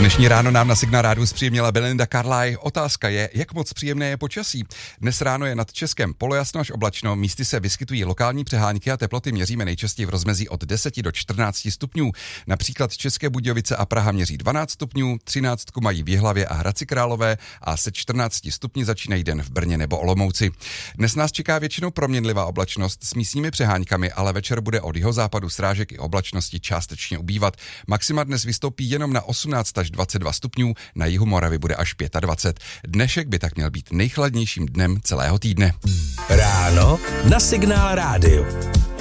Dnešní ráno nám na Signál rádiu zpříjemnila Belinda Carlisle. Otázka je, jak moc příjemné je počasí. Dnes ráno je nad Českem polojasno až oblačno, místy se vyskytují lokální přehánky a teploty měříme nejčastěji v rozmezí od 10 do 14 stupňů. Například České Budějovice a Praha měří 12 stupňů, 13 mají v Jihlavě a Hradci Králové a se 14 stupni začínají den v Brně nebo Olomouci. Dnes nás čeká většinou proměnlivá oblačnost s místními přehánkami, ale večer bude od jihozápadu srážek i oblačnosti částečně ubývat. Maxima dnes vystoupí jenom na 18 až 22 stupňů, na jihu Moravy bude až 25. Dnešek by tak měl být nejchladnějším dnem celého týdne. Ráno na Signál rádiu.